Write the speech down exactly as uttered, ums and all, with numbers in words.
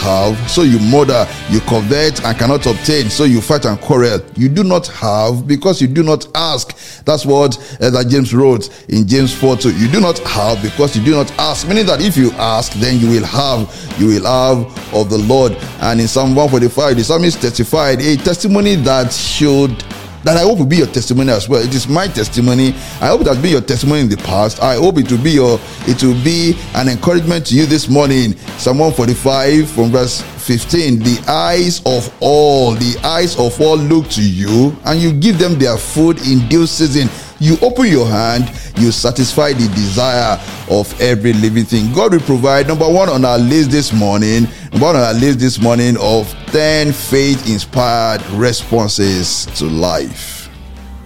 have, so you murder, you covet and cannot obtain, so you fight and quarrel. You do not have because you do not ask. That's what uh, that James wrote in James four two. You do not have because you do not ask, meaning that if you ask, then you will have. You will have of the Lord. And in Psalm one forty-five, the psalmist testified a testimony that should that I hope will be your testimony as well. It is my testimony. I hope it has been your testimony in the past. I hope it will be your it will be an encouragement to you this morning. Psalm one forty-five from verse fifteen. The eyes of all, the eyes of all look to you, and you give them their food in due season. You open your hand, you satisfy the desire of every living thing. God will provide. Number one on our list this morning, number one on our list this morning of ten faith-inspired responses to life.